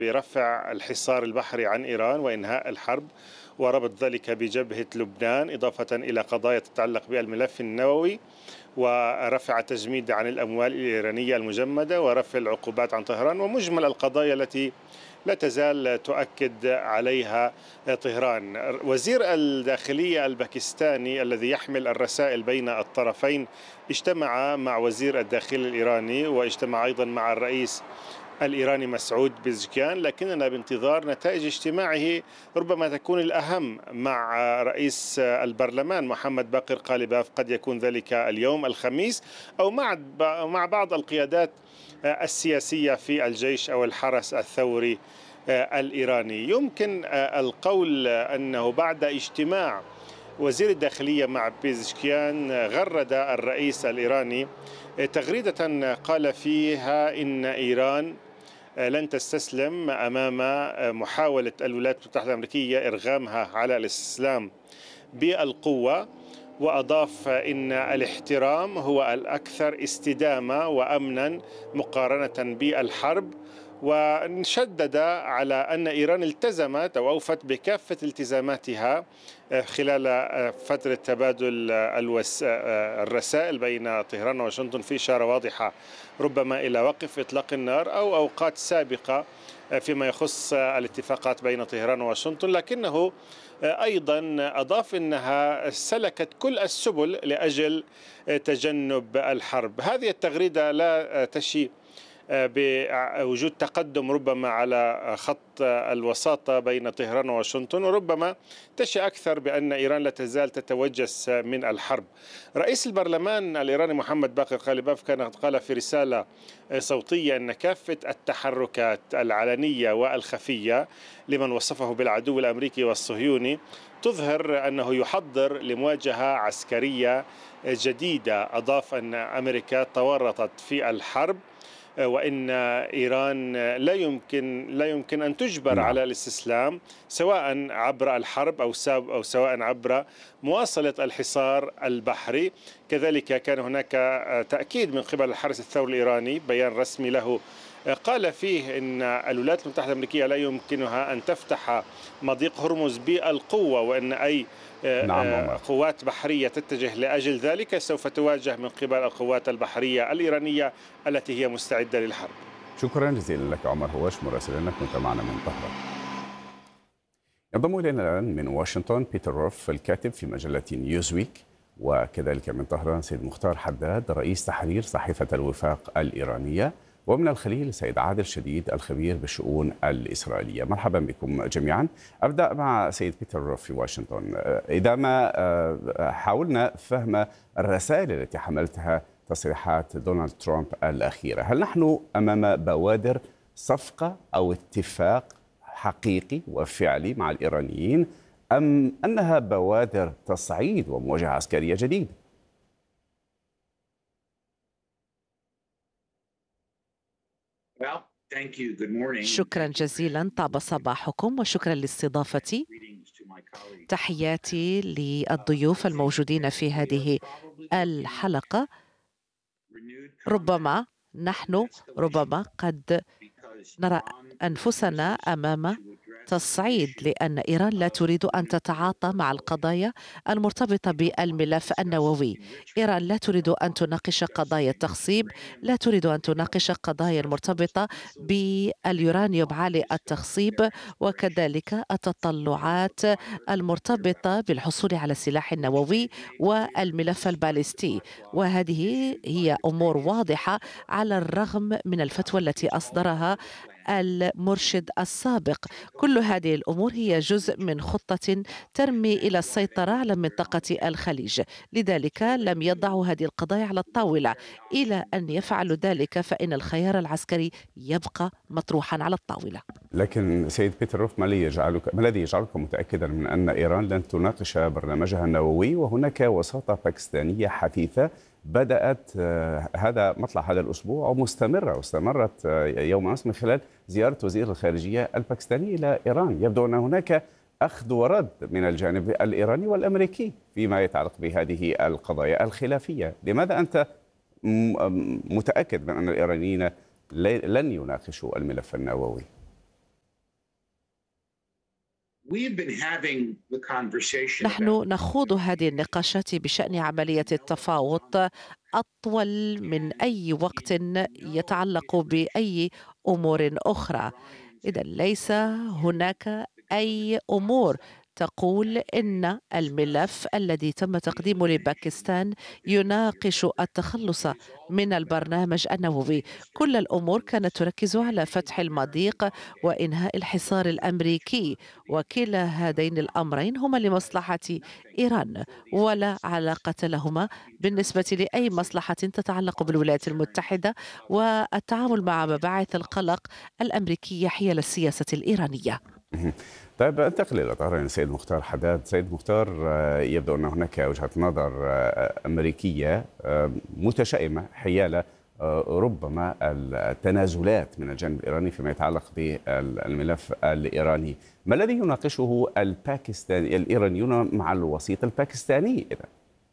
برفع الحصار البحري عن إيران وإنهاء الحرب، وربط ذلك بجبهة لبنان، إضافة إلى قضايا تتعلق بالملف النووي، ورفع التجميد عن الأموال الإيرانية المجمدة، ورفع العقوبات عن طهران، ومجمل القضايا التي لا تزال تؤكد عليها طهران. وزير الداخلية الباكستاني الذي يحمل الرسائل بين الطرفين اجتمع مع وزير الداخلية الإيراني، واجتمع أيضا مع الرئيس الإيراني مسعود بيزشكيان، لكننا بانتظار نتائج اجتماعه ربما تكون الأهم مع رئيس البرلمان محمد باقر قالباف. قد يكون ذلك اليوم الخميس، أو مع بعض القيادات السياسية في الجيش أو الحرس الثوري الإيراني. يمكن القول أنه بعد اجتماع وزير الداخلية مع بيزشكيان غرد الرئيس الإيراني تغريدة قال فيها إن إيران لن تستسلم أمام محاولة الولايات المتحدة الأمريكية إرغامها على الاستسلام بالقوة، وأضاف إن الاحترام هو الأكثر استدامة وأمنا مقارنة بالحرب، وشدد على أن إيران التزمت أو أوفت بكافة التزاماتها خلال فترة تبادل الرسائل بين طهران وواشنطن، في إشارة واضحة ربما إلى وقف إطلاق النار أو أوقات سابقة فيما يخص الاتفاقات بين طهران وواشنطن. لكنه أيضا أضاف أنها سلكت كل السبل لأجل تجنب الحرب. هذه التغريدة لا تشي بوجود تقدم ربما على خط الوساطة بين طهران وواشنطن، وربما تشي أكثر بأن إيران لا تزال تتوجس من الحرب. رئيس البرلمان الإيراني محمد باقر قالباف كان قال في رسالة صوتية أن كافة التحركات العلنية والخفية لمن وصفه بالعدو الأمريكي والصهيوني تظهر أنه يحضر لمواجهة عسكرية جديدة. أضاف أن أمريكا تورطت في الحرب، وإن إيران لا يمكن أن تجبر على الاستسلام، سواء عبر الحرب أو سواء عبر مواصلة الحصار البحري. كذلك كان هناك تأكيد من قبل الحرس الثوري الإيراني، بيان رسمي له قال فيه أن الولايات المتحدة الأمريكية لا يمكنها أن تفتح مضيق هرمز بالقوة، وأن أي نعم عمر. قوات بحرية تتجه لأجل ذلك سوف تواجه من قبل القوات البحرية الإيرانية التي هي مستعدة للحرب. شكرا جزيلا لك عمر هواش مراسلنا، كنت معنا من طهران. ينضم إلينا الآن من واشنطن بيتر روف الكاتب في مجلة نيوزويك، وكذلك من طهران سيد مختار حداد رئيس تحرير صحيفة الوفاق الإيرانية، ومن الخليل سيد عادل شديد الخبير بالشؤون الإسرائيلية. مرحبا بكم جميعا. أبدأ مع سيد بيتر روف في واشنطن. إذا ما حاولنا فهم الرسائل التي حملتها تصريحات دونالد ترامب الأخيرة، هل نحن أمام بوادر صفقة أو اتفاق حقيقي وفعلي مع الإيرانيين، أم أنها بوادر تصعيد ومواجهة عسكرية جديدة؟ شكرا جزيلا، طاب صباحكم وشكرا لاستضافتي. تحياتي للضيوف الموجودين في هذه الحلقة. نحن ربما قد نرى أنفسنا أمام تصعيد، لأن إيران لا تريد أن تتعاطى مع القضايا المرتبطة بالملف النووي. إيران لا تريد أن تناقش قضايا التخصيب، لا تريد أن تناقش قضايا المرتبطة باليورانيوم عالي التخصيب، وكذلك التطلعات المرتبطة بالحصول على السلاح النووي والملف الباليستي. وهذه هي أمور واضحة على الرغم من الفتوى التي أصدرها المرشد السابق. كل هذه الأمور هي جزء من خطة ترمي إلى السيطرة على منطقة الخليج، لذلك لم يضعوا هذه القضايا على الطاولة. إلى أن يفعلوا ذلك فإن الخيار العسكري يبقى مطروحا على الطاولة. لكن سيد بيتر روف، ما الذي يجعلك متأكدا من أن إيران لن تناقش برنامجها النووي وهناك وساطة باكستانية حثيثة بدأت هذا مطلع هذا الأسبوع ومستمرة واستمرت يوم أمس من خلال زيارة وزير الخارجية الباكستاني إلى إيران؟ يبدو أن هناك أخذ ورد من الجانب الإيراني والأمريكي فيما يتعلق بهذه القضايا الخلافية. لماذا أنت متأكد من أن الإيرانيين لن يناقشوا الملف النووي؟ نحن نخوض هذه النقاشات بشأن عملية التفاوض أطول من أي وقت يتعلق بأي أمور أخرى. إذا ليس هناك أي أمور تقول إن الملف الذي تم تقديمه لباكستان يناقش التخلص من البرنامج النووي. كل الأمور كانت تركز على فتح المضيق وإنهاء الحصار الأمريكي، وكلا هذين الأمرين هما لمصلحة إيران ولا علاقة لهما بالنسبة لأي مصلحة تتعلق بالولايات المتحدة والتعامل مع مباعث القلق الأمريكية حيال السياسة الإيرانية. طيب انتقل الى طهران سيد مختار حداد. سيد مختار، يبدو ان هناك وجهة نظر امريكيه متشائمه حيال ربما التنازلات من الجانب الايراني فيما يتعلق بالملف الايراني. ما الذي يناقشه الايرانيون مع الوسيط الباكستاني اذا؟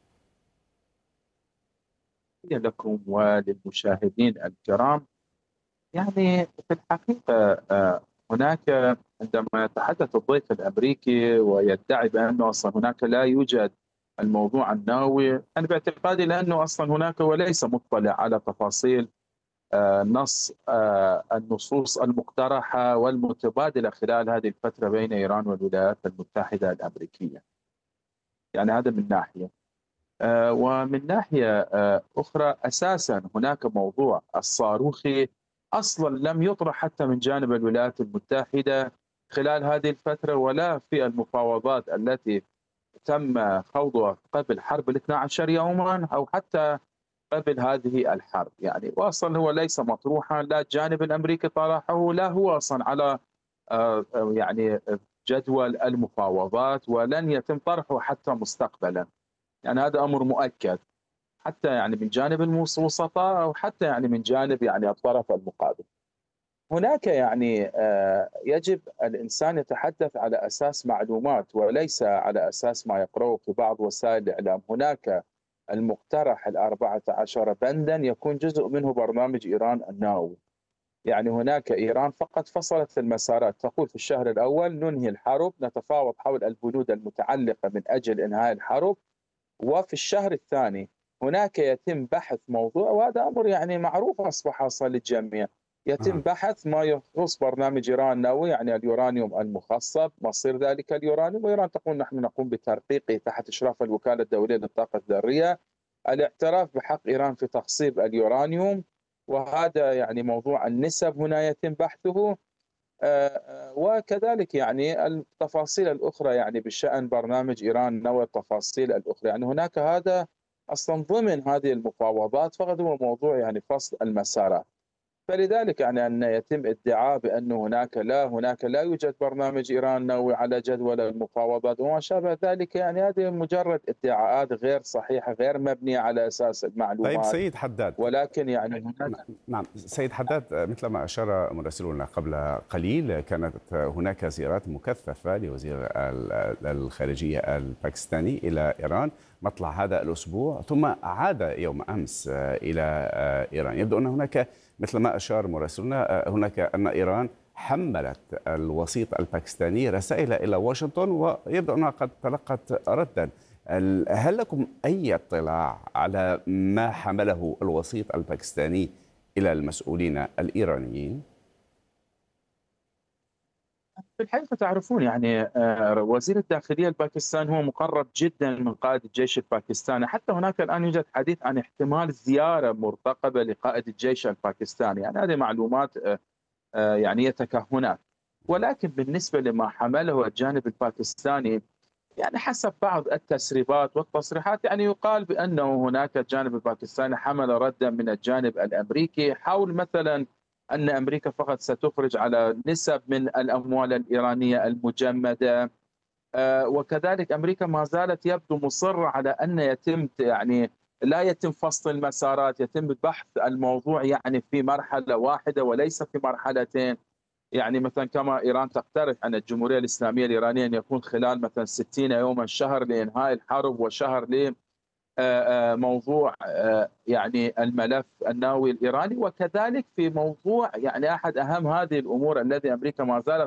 لكم وللمشاهدين الكرام، يعني في الحقيقة هناك عندما يتحدث الضيف الأمريكي ويدعي بأنه أصلا هناك لا يوجد الموضوع النووي، أنا باعتقادي لأنه أصلا هناك وليس مطلع على تفاصيل نص النصوص المقترحة والمتبادلة خلال هذه الفترة بين إيران والولايات المتحدة الأمريكية. يعني هذا من ناحية. ومن ناحية أخرى أساسا هناك موضوع الصاروخي أصلا لم يطرح حتى من جانب الولايات المتحدة خلال هذه الفترة ولا في المفاوضات التي تم خوضها قبل حرب 12 يوما أو حتى قبل هذه الحرب. يعني وأصلا هو ليس مطروحا، لا الجانب الأمريكي طرحه لا هو أصلا على يعني جدول المفاوضات ولن يتم طرحه حتى مستقبلا. يعني هذا أمر مؤكد حتى يعني من جانب الوسطاء أو حتى يعني من جانب يعني الطرف المقابل. هناك يعني يجب الإنسان يتحدث على أساس معلومات وليس على أساس ما يقرأه في بعض وسائل الإعلام. هناك المقترح 14 بندا يكون جزء منه برنامج إيران النووي. يعني هناك إيران فقط فصلت في المسارات، تقول في الشهر الأول ننهي الحرب، نتفاوض حول البنود المتعلقة من أجل إنهاء الحرب، وفي الشهر الثاني هناك يتم بحث موضوع، وهذا أمر يعني معروف أصبح أصلا للجميع، يتم بحث ما يخص برنامج إيران النووي، يعني اليورانيوم المخصب، مصير ذلك اليورانيوم، وإيران تقول نحن نقوم بترقيقه تحت إشراف الوكالة الدولية للطاقة الذرية، الاعتراف بحق إيران في تخصيب اليورانيوم، وهذا يعني موضوع النسب هنا يتم بحثه. وكذلك يعني التفاصيل الأخرى يعني بشأن برنامج إيران النووي، التفاصيل الأخرى يعني هناك هذا أصلا ضمن هذه المفاوضات، فقط هو موضوع يعني فصل المسارات. فلذلك يعني أن يتم ادعاء بأن هناك لا يوجد برنامج إيران النووي على جدول المفاوضات وما شابه ذلك، يعني هذه مجرد ادعاءات غير صحيحة غير مبنية على أساس المعلومات. طيب سيد حداد، ولكن يعني هناك نعم سيد حداد، مثل ما أشار مراسلنا قبل قليل كانت هناك زيارات مكثفة لوزير الخارجية الباكستاني إلى إيران مطلع هذا الأسبوع، ثم عاد يوم أمس إلى إيران. يبدو أن هناك مثل ما أشار مراسلنا هناك أن إيران حملت الوسيط الباكستاني رسائل إلى واشنطن ويبدو أنها قد تلقت ردا. هل لكم أي اطلاع على ما حمله الوسيط الباكستاني إلى المسؤولين الإيرانيين؟ في الحقيقة تعرفون يعني وزير الداخلية الباكستاني هو مقرب جدا من قائد الجيش الباكستاني، حتى هناك الآن يوجد حديث عن احتمال زيارة مرتقبة لقائد الجيش الباكستاني. يعني هذه معلومات يعني هي تكهنات، ولكن بالنسبة لما حمله الجانب الباكستاني يعني حسب بعض التسريبات والتصريحات يعني يقال بأنه هناك الجانب الباكستاني حمل ردا من الجانب الأمريكي حول مثلا أن أمريكا فقط ستخرج على نسب من الأموال الإيرانية المجمدة، وكذلك أمريكا ما زالت يبدو مصرة على أن يتم يعني لا يتم فصل المسارات، يتم بحث الموضوع يعني في مرحلة واحدة وليس في مرحلتين. يعني مثلا كما إيران تقترح عن الجمهورية الإسلامية الإيرانية أن يكون خلال مثلا 60 يوما، شهر لإنهاء الحرب وشهر لموضوع يعني الملف النووي الإيراني. وكذلك في موضوع يعني أحد أهم هذه الأمور الذي أمريكا ما زالت